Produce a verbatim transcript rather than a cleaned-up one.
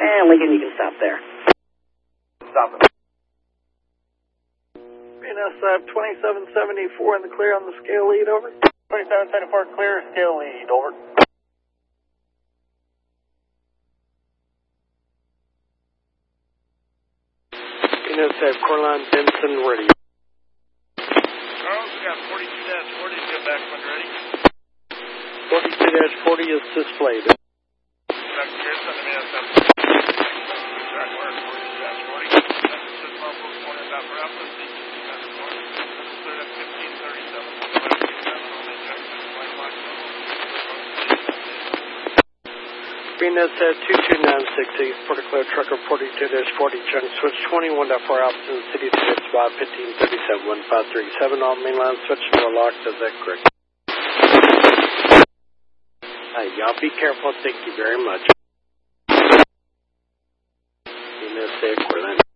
And Lincoln, you can stop there. Stop it. B N S uh, twenty-seven seventy-four in the clear on the scale lead, over. twenty-seven seventy-four clear, scale lead, over. B N S have Corline Benson ready. Charles, we got forty-two dash forty, get back when ready. forty-two dash forty is displayed. Doctor Pearson, the B N S have track work, forty-two dash forty. Doctor Siswell, full corner, about for Alpha, C T two hundred north. Third at fifteen thirty-seven. B N S at two two nine six East, Porter Clear Trucker forty-two dash forty, Chunk switch twenty-one point four Alpha, City to its spot fifteen thirty-seven one five three seven, all mainline switch to a lock, is that correct? Hey, y'all be careful, thank you very much. B N S at Cortland.